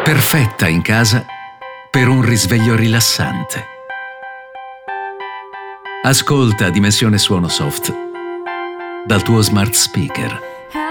perfetta in casa per un risveglio rilassante. Ascolta Dimensione Suono Soft dal tuo smart speaker.